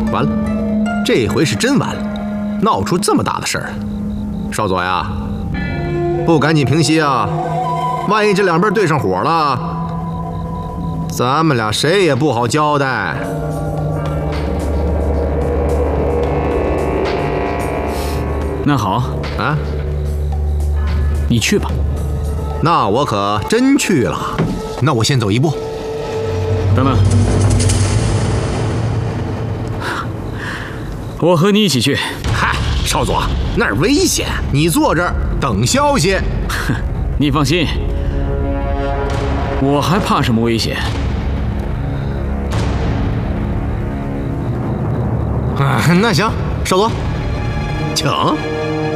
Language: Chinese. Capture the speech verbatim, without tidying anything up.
完了，这回是真完了，闹出这么大的事儿。少佐呀，不赶紧平息啊！万一这两边对上火了，咱们俩谁也不好交代。 那好啊， 你去吧。 那我可真去了。那我先走一步。 等等，我和你一起去。 嗨，少佐，那儿危险，你坐这儿等消息。 你放心，我还怕什么危险？ 啊，那行，少佐，请。